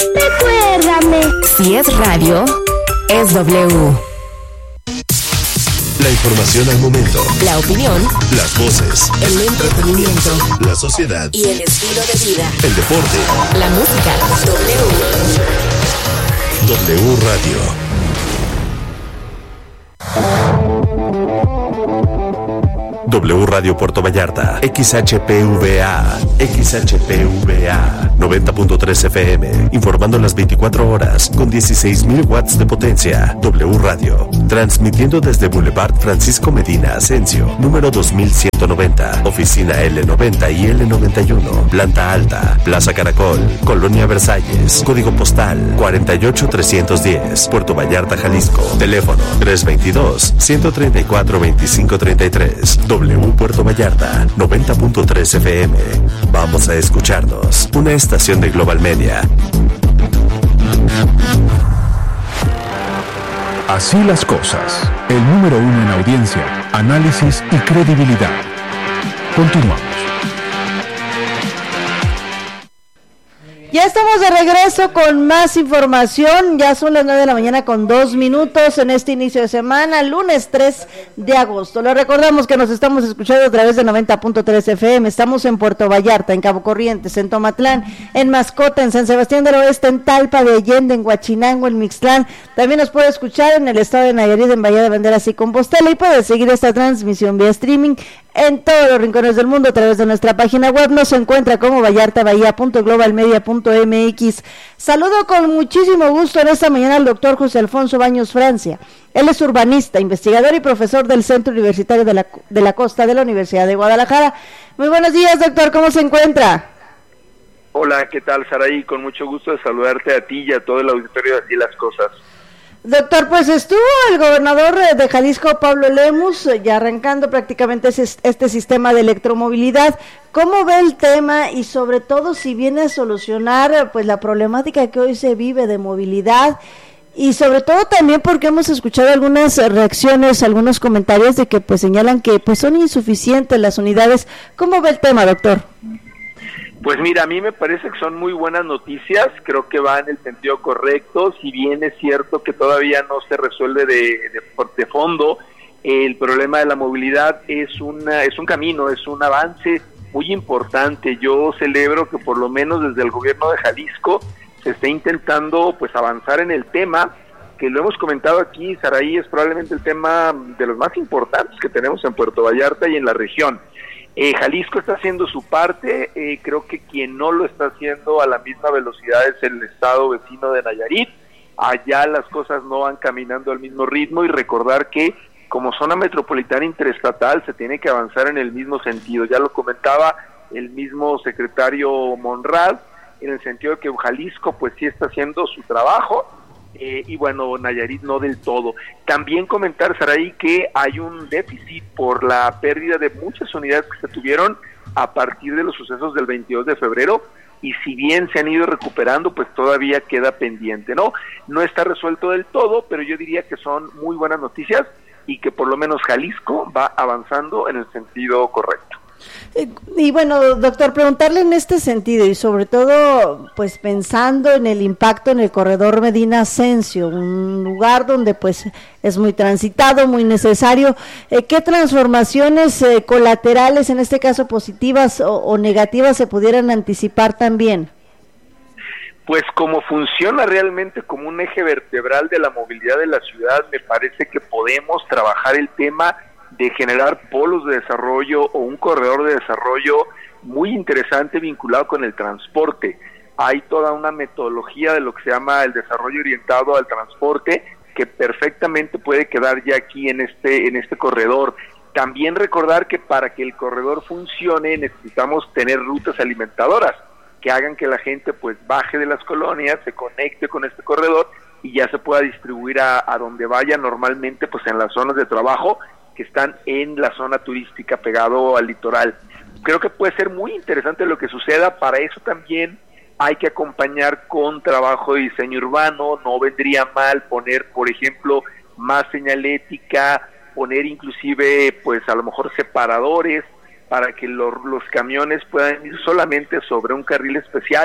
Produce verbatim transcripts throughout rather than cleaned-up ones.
Recuérdame. Si es radio, es W. La información al momento. La opinión. Las voces. El entretenimiento. La sociedad. Y el estilo de vida. El deporte. La música. W. W Radio. W Radio Puerto Vallarta, X H P V A, X H P V A, noventa punto tres F M, informando las veinticuatro horas, con dieciséis mil watts de potencia. W Radio, transmitiendo desde Boulevard Francisco Medina Asensio, número dos mil ciento noventa, oficina L noventa y L noventa y uno, planta alta, Plaza Caracol, Colonia Versalles, código postal cuarenta y ocho trescientos diez, Puerto Vallarta, Jalisco, teléfono tres veintidós, ciento treinta y cuatro, veinticinco treinta y tres. W Puerto Vallarta, noventa punto tres F M. Vamos a escucharnos. Una estación de Global Media. Así las cosas. El número uno en audiencia, análisis y credibilidad. Continuamos. Ya estamos de regreso con más información, ya son las nueve de la mañana con dos minutos en este inicio de semana, lunes tres de agosto. Le recordamos que nos estamos escuchando a través de noventa punto tres F M, estamos en Puerto Vallarta, en Cabo Corrientes, en Tomatlán, en Mascota, en San Sebastián del Oeste, en Talpa de Allende, en Huachinango, en Mixtlán. También nos puede escuchar en el estado de Nayarit, en Bahía de Banderas y Compostela, y puede seguir esta transmisión vía streaming en todos los rincones del mundo a través de nuestra página web. Nos encuentra como vallarta bahía punto global media punto m x. Saludo con muchísimo gusto en esta mañana al doctor José Alfonso Baños Francia. Él es urbanista, investigador y profesor del Centro Universitario de la, de la Costa de la Universidad de Guadalajara. Muy buenos días, doctor, ¿cómo se encuentra? Hola, ¿qué tal, Saraí? Con mucho gusto de saludarte a ti y a todo el auditorio de Así las Cosas. Doctor, pues estuvo el gobernador de Jalisco, Pablo Lemus, ya arrancando prácticamente este sistema de electromovilidad. ¿Cómo ve el tema y sobre todo si viene a solucionar pues la problemática que hoy se vive de movilidad? Y sobre todo también porque hemos escuchado algunas reacciones, algunos comentarios de que pues señalan que pues son insuficientes las unidades. ¿Cómo ve el tema, doctor? Pues mira, a mí me parece que son muy buenas noticias, creo que va en el sentido correcto, si bien es cierto que todavía no se resuelve de, de, de fondo, el problema de la movilidad es, una, es un camino, es un avance muy importante. Yo celebro que por lo menos desde el gobierno de Jalisco se esté intentando pues avanzar en el tema, que lo hemos comentado aquí, Saraí, es probablemente el tema de los más importantes que tenemos en Puerto Vallarta y en la región. Eh, Jalisco está haciendo su parte, eh, creo que quien no lo está haciendo a la misma velocidad es el estado vecino de Nayarit. Allá las cosas no van caminando al mismo ritmo, y recordar que como zona metropolitana interestatal se tiene que avanzar en el mismo sentido. Ya lo comentaba el mismo secretario Monraz, en el sentido de que Jalisco pues sí está haciendo su trabajo, Eh, y bueno, Nayarit no del todo. También comentar, Saraí, que hay un déficit por la pérdida de muchas unidades que se tuvieron a partir de los sucesos del veintidós de febrero, y si bien se han ido recuperando, pues todavía queda pendiente, ¿no? No está resuelto del todo, pero yo diría que son muy buenas noticias y que por lo menos Jalisco va avanzando en el sentido correcto. Y bueno, doctor, preguntarle en este sentido y sobre todo pues pensando en el impacto en el corredor Medina Asensio, un lugar donde pues es muy transitado, muy necesario, eh, ¿qué transformaciones eh, colaterales, en este caso positivas o, o negativas, se pudieran anticipar también? Pues como funciona realmente como un eje vertebral de la movilidad de la ciudad, me parece que podemos trabajar el tema de generar polos de desarrollo o un corredor de desarrollo muy interesante vinculado con el transporte. Hay toda una metodología de lo que se llama el desarrollo orientado al transporte que perfectamente puede quedar ya aquí en este en este corredor. También recordar que para que el corredor funcione necesitamos tener rutas alimentadoras que hagan que la gente pues baje de las colonias, se conecte con este corredor y ya se pueda distribuir a, a donde vaya normalmente, pues en las zonas de trabajo que están en la zona turística pegado al litoral. Creo que puede ser muy interesante lo que suceda. Para eso también hay que acompañar con trabajo de diseño urbano. No vendría mal poner, por ejemplo, más señalética, poner inclusive, pues a lo mejor separadores para que lo, los camiones puedan ir solamente sobre un carril especial,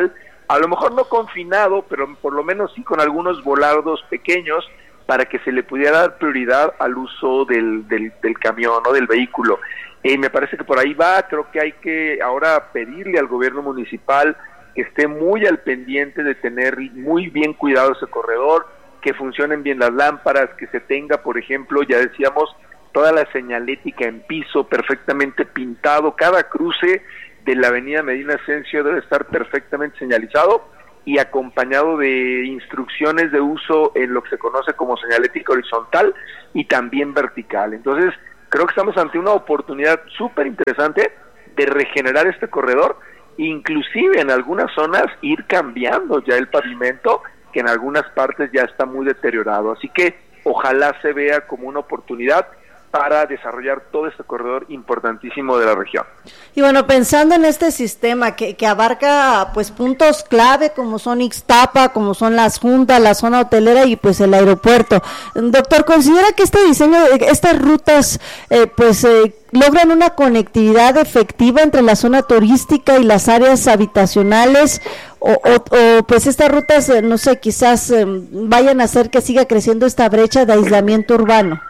a lo mejor no confinado, pero por lo menos sí con algunos volardos pequeños para que se le pudiera dar prioridad al uso del, del, del camión o del vehículo. Eh, me parece que por ahí va. Creo que hay que ahora pedirle al gobierno municipal que esté muy al pendiente de tener muy bien cuidado ese corredor, que funcionen bien las lámparas, que se tenga, por ejemplo, ya decíamos, toda la señalética en piso perfectamente pintado. Cada cruce de la avenida Medina Ascencio debe estar perfectamente señalizado y acompañado de instrucciones de uso en lo que se conoce como señalética horizontal y también vertical. Entonces, creo que estamos ante una oportunidad súper interesante de regenerar este corredor, inclusive en algunas zonas ir cambiando ya el pavimento, que en algunas partes ya está muy deteriorado. Así que ojalá se vea como una oportunidad para desarrollar todo este corredor importantísimo de la región. Y bueno, pensando en este sistema que, que abarca pues puntos clave como son Ixtapa, como son las juntas, la zona hotelera y pues el aeropuerto, doctor, ¿considera que este diseño, estas rutas eh, pues eh, logran una conectividad efectiva entre la zona turística y las áreas habitacionales, o, o, o pues estas rutas, eh, no sé, quizás eh, vayan a hacer que siga creciendo esta brecha de aislamiento urbano?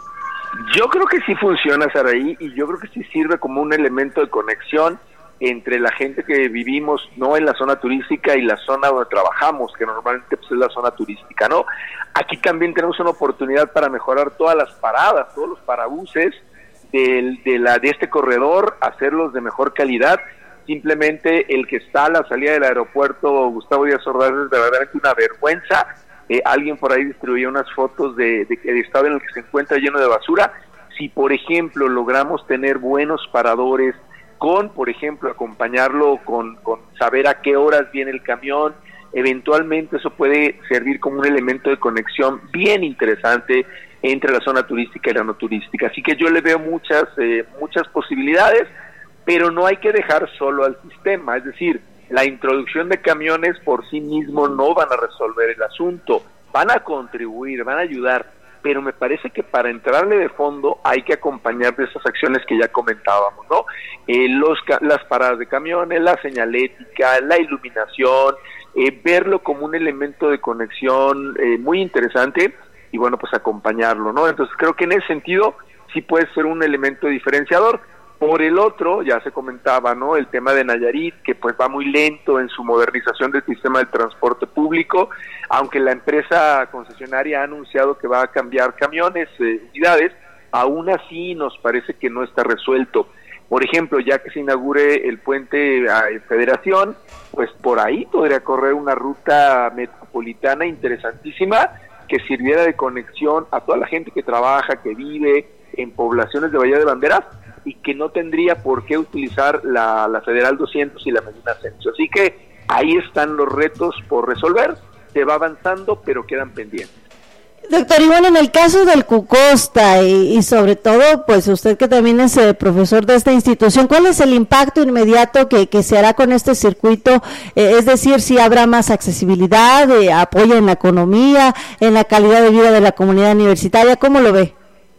Yo creo que sí funciona, Saraí, y yo creo que sí sirve como un elemento de conexión entre la gente que vivimos no en la zona turística y la zona donde trabajamos, que normalmente pues, es la zona turística, ¿no? Aquí también tenemos una oportunidad para mejorar todas las paradas, todos los parabuses del, de, la, de este corredor, hacerlos de mejor calidad. Simplemente el que está a la salida del aeropuerto Gustavo Díaz Ordaz es verdaderamente una vergüenza. Eh, alguien por ahí distribuyó unas fotos de, de, de estado en el que se encuentra lleno de basura. Si, por ejemplo, logramos tener buenos paradores, con, por ejemplo, acompañarlo con, con saber a qué horas viene el camión, eventualmente eso puede servir como un elemento de conexión bien interesante entre la zona turística y la no turística. Así que yo le veo muchas, eh, muchas posibilidades, pero no hay que dejar solo al sistema, es decir, la introducción de camiones por sí mismo no van a resolver el asunto, van a contribuir, van a ayudar, pero me parece que para entrarle de fondo hay que acompañar de esas acciones que ya comentábamos, ¿no? Eh, los las paradas de camiones, la señalética, la iluminación, eh, verlo como un elemento de conexión eh, muy interesante y bueno, pues acompañarlo, ¿no? Entonces creo que en ese sentido sí puede ser un elemento diferenciador. Por el otro, ya se comentaba, ¿no?, el tema de Nayarit, que pues va muy lento en su modernización del sistema del transporte público, aunque la empresa concesionaria ha anunciado que va a cambiar camiones, eh, unidades, aún así nos parece que no está resuelto. Por ejemplo, ya que se inaugure el puente a Federación, pues por ahí podría correr una ruta metropolitana interesantísima que sirviera de conexión a toda la gente que trabaja, que vive en poblaciones de Bahía de Banderas, y que no tendría por qué utilizar la, la Federal doscientos y la Medina Ascenso. Así que ahí están los retos por resolver, se va avanzando, pero quedan pendientes. Doctor, y bueno, en el caso del Cucosta y, y sobre todo, pues usted que también es eh, profesor de esta institución, ¿cuál es el impacto inmediato que, que se hará con este circuito? Eh, es decir, si habrá más accesibilidad, eh, apoyo en la economía, en la calidad de vida de la comunidad universitaria, ¿cómo lo ve?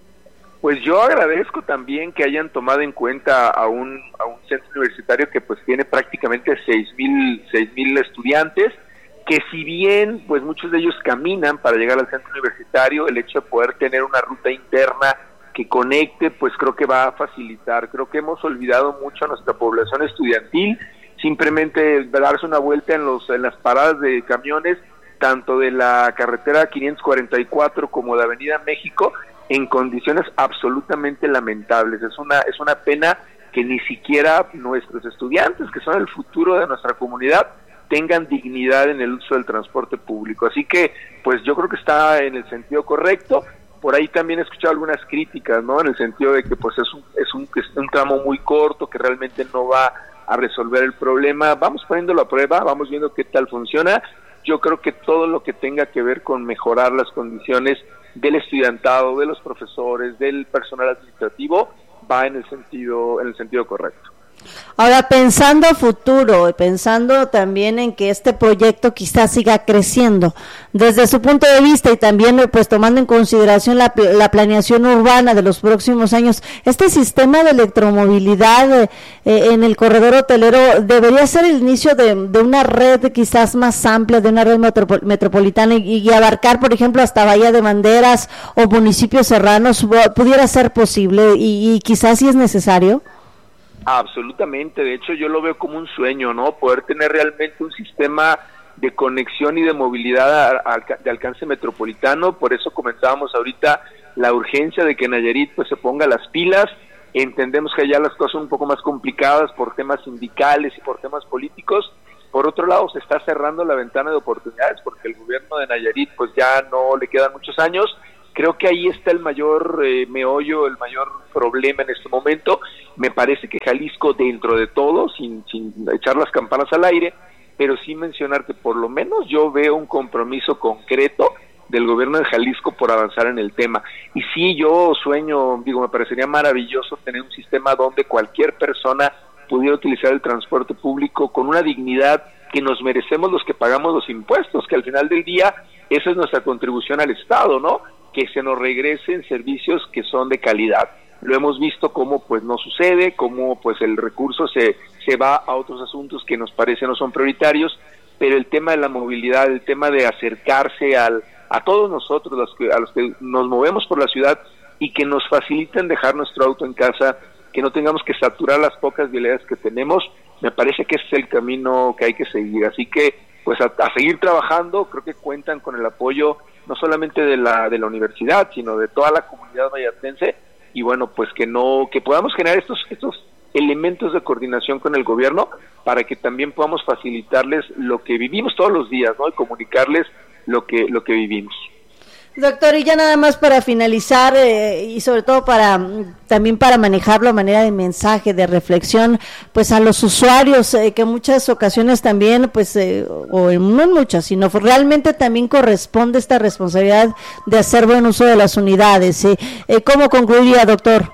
Pues yo agradezco también que hayan tomado en cuenta a un, a un centro universitario que pues tiene prácticamente seis mil estudiantes, que si bien pues muchos de ellos caminan para llegar al centro universitario, el hecho de poder tener una ruta interna que conecte, pues creo que va a facilitar. Creo que hemos olvidado mucho a nuestra población estudiantil, simplemente darse una vuelta en los en las paradas de camiones, tanto de la carretera quinientos cuarenta y cuatro como de Avenida México, en condiciones absolutamente lamentables. Es una es una pena que ni siquiera nuestros estudiantes, que son el futuro de nuestra comunidad, tengan dignidad en el uso del transporte público. Así que, pues yo creo que está en el sentido correcto. Por ahí también he escuchado algunas críticas, ¿no?, en el sentido de que pues es un es un, es un tramo muy corto, que realmente no va a resolver el problema. Vamos poniéndolo a prueba, vamos viendo qué tal funciona. Yo creo que todo lo que tenga que ver con mejorar las condiciones del estudiantado, de los profesores, del personal administrativo, va en el sentido en el sentido correcto. Ahora, pensando a futuro, pensando también en que este proyecto quizás siga creciendo, desde su punto de vista y también pues tomando en consideración la, la planeación urbana de los próximos años, este sistema de electromovilidad eh, en el corredor hotelero debería ser el inicio de, de una red quizás más amplia, de una red metropol- metropolitana y, y abarcar, por ejemplo, hasta Bahía de Banderas o municipios serranos, pudiera ser posible y, y quizás si es necesario. Absolutamente, de hecho yo lo veo como un sueño, ¿no? Poder tener realmente un sistema de conexión y de movilidad a, a, de alcance metropolitano. Por eso comentábamos ahorita la urgencia de que Nayarit pues se ponga las pilas. Entendemos que allá las cosas son un poco más complicadas por temas sindicales y por temas políticos. Por otro lado, se está cerrando la ventana de oportunidades porque el gobierno de Nayarit pues ya no le quedan muchos años. Creo que ahí está el mayor eh, meollo, el mayor problema en este momento. Me parece que Jalisco, dentro de todo, sin, sin echar las campanas al aire, pero sí mencionar que por lo menos yo veo un compromiso concreto del gobierno de Jalisco por avanzar en el tema. Y sí, yo sueño, digo, me parecería maravilloso tener un sistema donde cualquier persona pudiera utilizar el transporte público con una dignidad que nos merecemos los que pagamos los impuestos, que al final del día esa es nuestra contribución al Estado, ¿no? Que se nos regresen servicios que son de calidad. Lo hemos visto cómo pues no sucede, cómo pues el recurso se, se va a otros asuntos que nos parecen no son prioritarios, pero el tema de la movilidad, el tema de acercarse al, a todos nosotros, los que, a los que nos movemos por la ciudad y que nos faciliten dejar nuestro auto en casa, que no tengamos que saturar las pocas vialidades que tenemos, me parece que ese es el camino que hay que seguir. Así que pues a, a seguir trabajando, creo que cuentan con el apoyo no solamente de la de la universidad, sino de toda la comunidad vallartense, y bueno, pues que no que podamos generar estos estos elementos de coordinación con el gobierno para que también podamos facilitarles lo que vivimos todos los días, ¿no? Y comunicarles lo que lo que vivimos. Doctor, y ya nada más para finalizar eh, y sobre todo para también para manejarlo a manera de mensaje, de reflexión, pues a los usuarios eh, que en muchas ocasiones también, pues, eh, o en, no en muchas, sino realmente también corresponde esta responsabilidad de hacer buen uso de las unidades. ¿eh? Eh, ¿Cómo concluiría, doctor?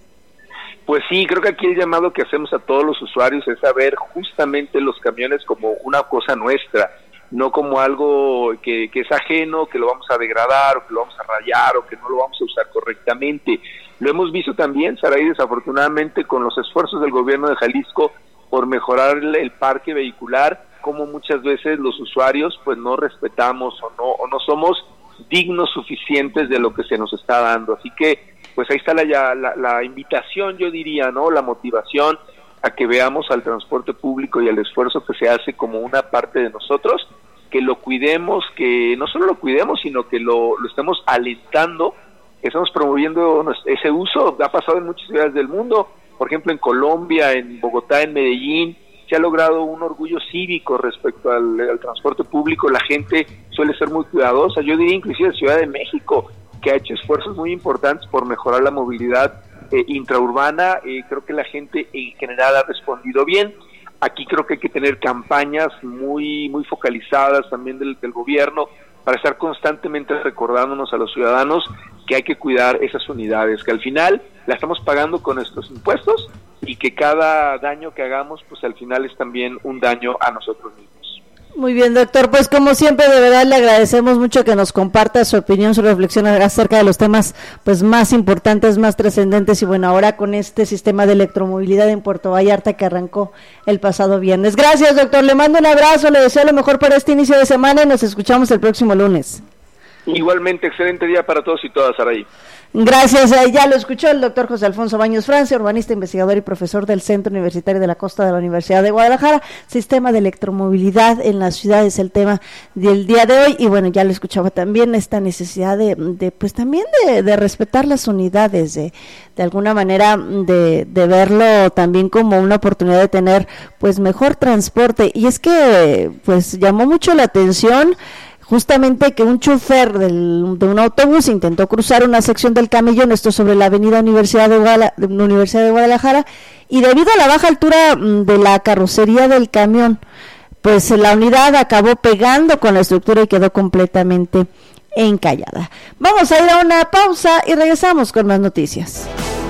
Pues sí, creo que aquí el llamado que hacemos a todos los usuarios es a ver justamente los camiones como una cosa nuestra, no como algo que, que es ajeno, que lo vamos a degradar o que lo vamos a rayar o que no lo vamos a usar correctamente. Lo hemos visto también, Saraí, desafortunadamente con los esfuerzos del gobierno de Jalisco por mejorar el, el parque vehicular, como muchas veces los usuarios pues no respetamos o no, o no somos dignos suficientes de lo que se nos está dando. Así que pues ahí está la, la, la invitación, yo diría, ¿no? La motivación a que veamos al transporte público y al esfuerzo que se hace como una parte de nosotros, que lo cuidemos, que no solo lo cuidemos, sino que lo, lo estemos alentando, que estamos promoviendo ese uso. Ha pasado en muchas ciudades del mundo, por ejemplo en Colombia, en Bogotá, en Medellín, se ha logrado un orgullo cívico respecto al, al transporte público. La gente suele ser muy cuidadosa, yo diría inclusive Ciudad de México, que ha hecho esfuerzos muy importantes por mejorar la movilidad Eh, intraurbana. Eh, creo que la gente en general ha respondido bien. Aquí creo que hay que tener campañas muy muy focalizadas también del, del gobierno para estar constantemente recordándonos a los ciudadanos que hay que cuidar esas unidades, que al final la estamos pagando con nuestros impuestos y que cada daño que hagamos pues al final es también un daño a nosotros mismos. Muy bien, doctor, pues como siempre de verdad le agradecemos mucho que nos comparta su opinión, su reflexión acerca de los temas pues más importantes, más trascendentes y bueno, ahora con este sistema de electromovilidad en Puerto Vallarta que arrancó el pasado viernes. Gracias, doctor, le mando un abrazo, le deseo lo mejor para este inicio de semana y nos escuchamos el próximo lunes. Igualmente, excelente día para todos y todas, Saraí. Gracias, eh, ya lo escuchó el doctor José Alfonso Baños Francia, urbanista, investigador y profesor del Centro Universitario de la Costa de la Universidad de Guadalajara. Sistema de electromovilidad en la ciudad es el tema del día de hoy y bueno, ya lo escuchaba también esta necesidad de, de pues también de, de respetar las unidades, de, de alguna manera de, de verlo también como una oportunidad de tener pues mejor transporte. Y es que pues llamó mucho la atención justamente que un chofer del, de un autobús intentó cruzar una sección del camellón, esto sobre la avenida Universidad de, Guadala, de Universidad de Guadalajara, y debido a la baja altura de la carrocería del camión, pues la unidad acabó pegando con la estructura y quedó completamente encallada. Vamos a ir a una pausa y regresamos con más noticias.